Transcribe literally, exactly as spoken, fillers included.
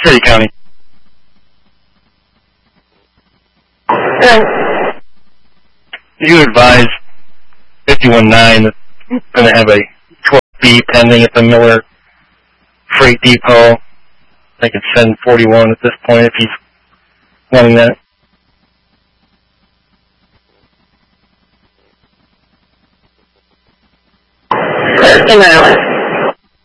City County. And You advise fifty-one nine that's going to have a twelve B pending at the Miller Freight Depot. I could send forty-one at this point if he's wanting that. in Maryland.